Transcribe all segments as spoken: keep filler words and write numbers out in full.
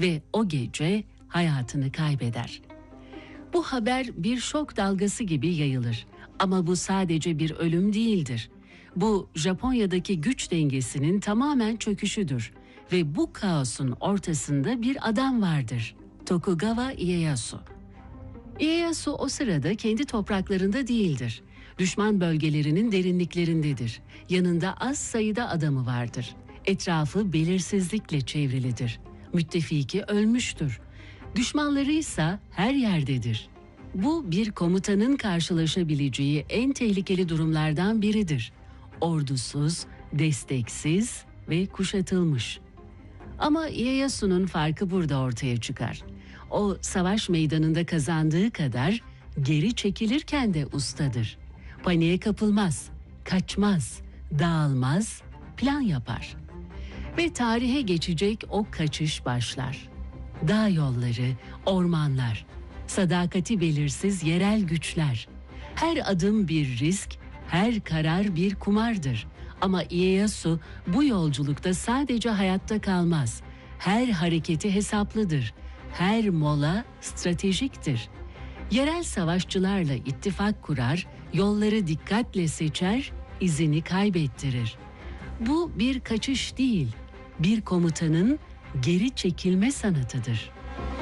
ve o gece hayatını kaybeder. Bu haber bir şok dalgası gibi yayılır. Ama bu sadece bir ölüm değildir. Bu Japonya'daki güç dengesinin tamamen çöküşüdür. Ve bu kaosun ortasında bir adam vardır. Tokugawa Ieyasu. Ieyasu o sırada kendi topraklarında değildir. Düşman bölgelerinin derinliklerindedir. Yanında az sayıda adamı vardır. Etrafı belirsizlikle çevrilidir. Müttefiki ölmüştür. Düşmanları ise her yerdedir. Bu bir komutanın karşılaşabileceği en tehlikeli durumlardan biridir. Ordusuz, desteksiz ve kuşatılmış. Ama Ieyasu'nun farkı burada ortaya çıkar. O savaş meydanında kazandığı kadar geri çekilirken de ustadır. Paniğe kapılmaz, kaçmaz, dağılmaz, plan yapar. Ve tarihe geçecek o kaçış başlar. Dağ yolları, ormanlar, sadakati belirsiz yerel güçler. Her adım bir risk, her karar bir kumardır. Ama Ieyasu bu yolculukta sadece hayatta kalmaz. Her hareketi hesaplıdır. Her mola stratejiktir. Yerel savaşçılarla ittifak kurar, yolları dikkatle seçer, izini kaybettirir. Bu bir kaçış değil, bir komutanın geri çekilme sanatıdır.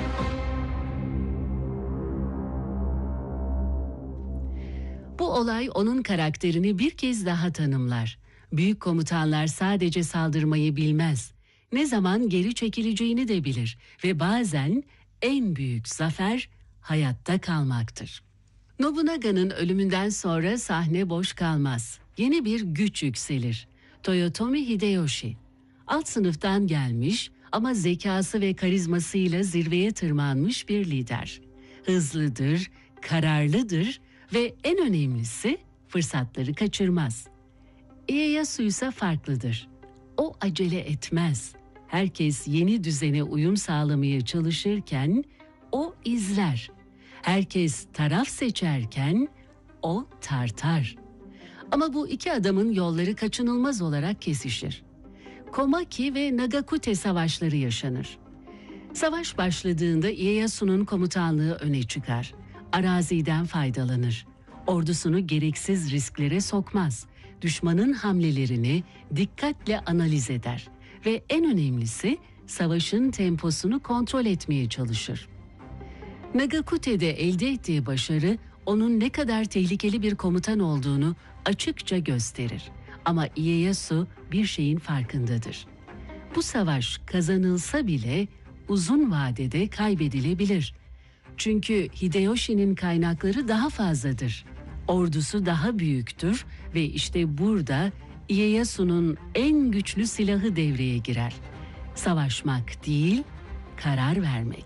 Bu olay onun karakterini bir kez daha tanımlar. Büyük komutanlar sadece saldırmayı bilmez. Ne zaman geri çekileceğini de bilir ve bazen en büyük zafer hayatta kalmaktır. Nobunaga'nın ölümünden sonra sahne boş kalmaz. Yeni bir güç yükselir. Toyotomi Hideyoshi. Alt sınıftan gelmiş ama zekası ve karizmasıyla zirveye tırmanmış bir lider. Hızlıdır, kararlıdır ve en önemlisi fırsatları kaçırmaz. Ieyasu ise farklıdır. O acele etmez. Herkes yeni düzene uyum sağlamaya çalışırken o izler. Herkes taraf seçerken o tartar. Ama bu iki adamın yolları kaçınılmaz olarak kesişir. Komaki ve Nagakute savaşları yaşanır. Savaş başladığında Ieyasu'nun komutanlığı öne çıkar. Araziden faydalanır. Ordusunu gereksiz risklere sokmaz. Düşmanın hamlelerini dikkatle analiz eder. Ve en önemlisi savaşın temposunu kontrol etmeye çalışır. Nagakute'de elde ettiği başarı onun ne kadar tehlikeli bir komutan olduğunu açıkça gösterir. Ama Ieyasu bir şeyin farkındadır. Bu savaş kazanılsa bile uzun vadede kaybedilebilir. Çünkü Hideyoshi'nin kaynakları daha fazladır. Ordusu daha büyüktür ve işte burada Ieyasu'nun en güçlü silahı devreye girer. Savaşmak değil, karar vermek.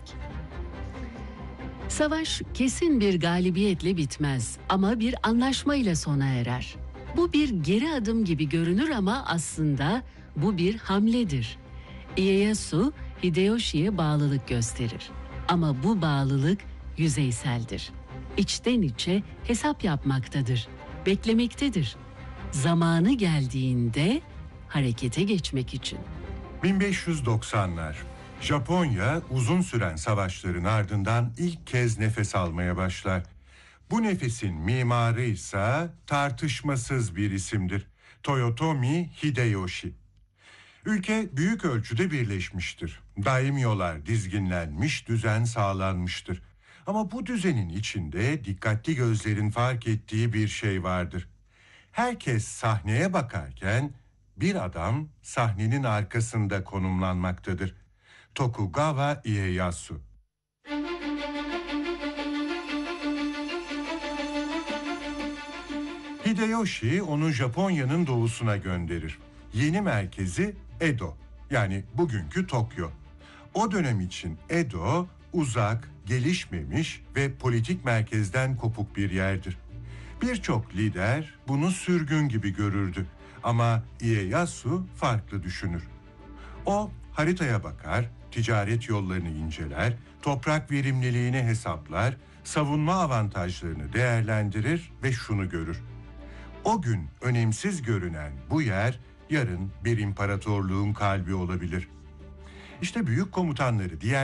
Savaş kesin bir galibiyetle bitmez ama bir anlaşmayla sona erer. Bu bir geri adım gibi görünür ama aslında bu bir hamledir. Ieyasu Hideyoshi'ye bağlılık gösterir. Ama bu bağlılık yüzeyseldir. İçten içe hesap yapmaktadır, beklemektedir. Zamanı geldiğinde harekete geçmek için. bin beş yüz doksanlar. Japonya uzun süren savaşların ardından ilk kez nefes almaya başlar. Bu nefesin mimarı ise tartışmasız bir isimdir. Toyotomi Hideyoshi. Ülke büyük ölçüde birleşmiştir. Daimyolar dizginlenmiş, düzen sağlanmıştır. Ama bu düzenin içinde dikkatli gözlerin fark ettiği bir şey vardır. Herkes sahneye bakarken bir adam sahnenin arkasında konumlanmaktadır. Tokugawa Ieyasu. Hideyoshi onu Japonya'nın doğusuna gönderir. Yeni merkezi Edo, yani bugünkü Tokyo. O dönem için Edo uzak, gelişmemiş ve politik merkezden kopuk bir yerdir. Birçok lider bunu sürgün gibi görürdü ama Ieyasu farklı düşünür. O haritaya bakar, ticaret yollarını inceler, toprak verimliliğini hesaplar, savunma avantajlarını değerlendirir ve şunu görür. O gün önemsiz görünen bu yer yarın bir imparatorluğun kalbi olabilir. İşte büyük komutanları diğer